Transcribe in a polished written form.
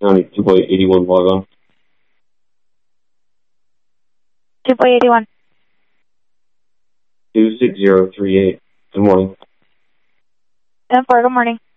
County 2.81 log on. 2.81. 26038. Good morning. 10-4, good morning.